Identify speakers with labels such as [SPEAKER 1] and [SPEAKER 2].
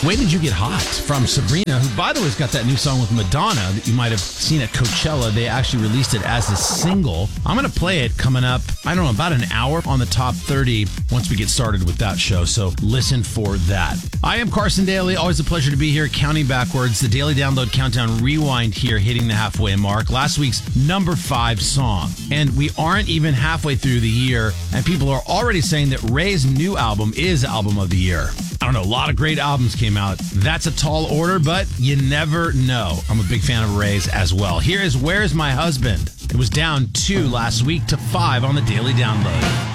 [SPEAKER 1] When Did You Get Hot from Sabrina, who, by the way, has got that new song with Madonna that you might have seen at Coachella. They actually released it as a single. I'm going to play it coming up, I don't know, about an hour on the Top 30 once we get started with that show. So listen for that. I am Carson Daly. Always a pleasure to be here, counting backwards. The Daily Download Countdown Rewind here, hitting the halfway mark. Last week's number 5 song. And we aren't even halfway through the year, and people are already saying that Ray's new album is album of the year. I don't know, a lot of great albums came out. That's a tall order, but you never know. I'm a big fan of Ray's as well. Here is Where's My Husband? It was down 2 last week to 5 on the Daily Download.